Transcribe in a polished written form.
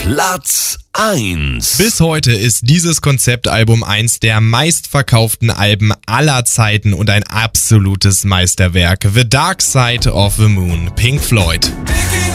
Platz 1. Bis heute ist dieses Konzeptalbum eins der meistverkauften Alben aller Zeiten und ein absolutes Meisterwerk. The Dark Side of the Moon, Pink Floyd. Biggie